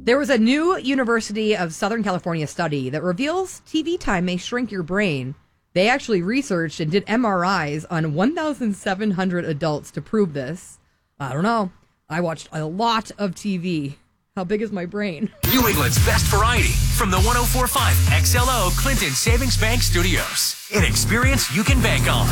There was a new University of Southern California study that reveals TV time may shrink your brain. They actually researched and did MRIs on 1,700 adults to prove this. I don't know. I watched a lot of TV. How big is my brain? New England's best variety from the 104.5 XLO Clinton Savings Bank Studios. An experience you can bank on.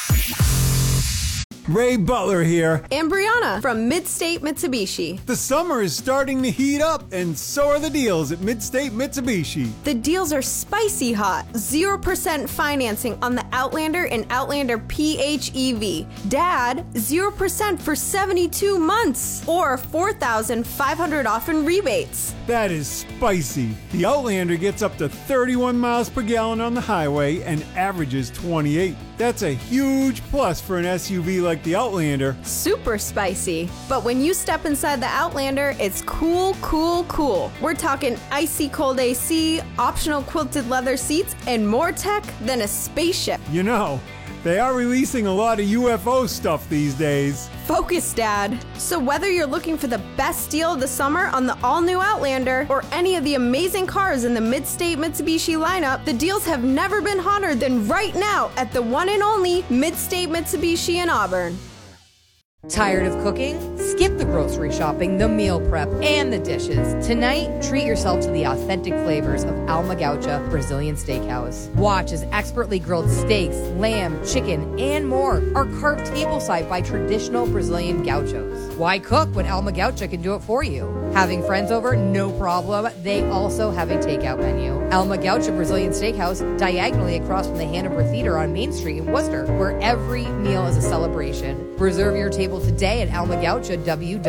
Ray Butler here. And Brianna from Midstate Mitsubishi. The summer is starting to heat up, and so are the deals at Midstate Mitsubishi. The deals are spicy hot. 0% financing on the Outlander and Outlander PHEV. Dad, 0% for 72 months. Or $4,500 off in rebates. That is spicy. The Outlander gets up to 31 miles per gallon on the highway and averages 28. That's a huge plus for an SUV like the Outlander. Super spicy. But when you step inside the Outlander, it's cool, cool, cool. We're talking icy cold AC, optional quilted leather seats, and more tech than a spaceship. You know, they are releasing a lot of UFO stuff these days. Focus, Dad. So whether you're looking for the best deal of the summer on the all-new Outlander or any of the amazing cars in the Midstate Mitsubishi lineup, the deals have never been hotter than right now at the one and only Midstate Mitsubishi in Auburn. Tired of cooking? Skip the grocery shopping, the meal prep, and the dishes. Tonight, treat yourself to the authentic flavors of Alma Gaucha Brazilian Steakhouse. Watch as expertly grilled steaks, lamb, chicken, and more are carved tableside by traditional Brazilian gauchos. Why cook when Alma Gaucha can do it for you? Having friends over? No problem. They also have a takeout menu. Alma Gaucha Brazilian Steakhouse, diagonally across from the Hanover Theater on Main Street in Worcester, where every meal is a celebration. Reserve your table today at Alma Gaucha,